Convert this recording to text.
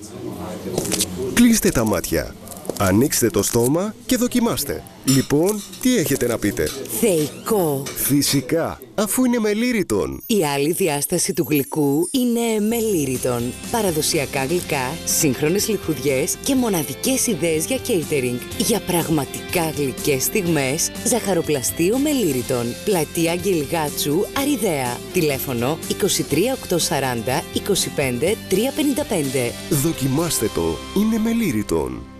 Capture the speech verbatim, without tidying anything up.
Κλείστε τα μάτια. Ανοίξτε το στόμα και δοκιμάστε. Λοιπόν, τι έχετε να πείτε? Θεϊκό. Φυσικά, αφού είναι με Lyriton. Η άλλη διάσταση του γλυκού είναι με Lyriton. Παραδοσιακά γλυκά, σύγχρονες λιχουδιές και μοναδικές ιδέες για catering. Για πραγματικά γλυκές στιγμές, ζαχαροπλαστείο με Lyriton. Πλατεία Γκελιγάτσου, Αριδαία. Τηλέφωνο είκοσι τρία οκτακόσια σαράντα είκοσι πέντε τριακόσια πενήντα πέντε. Δοκιμάστε το, είναι με Lyriton.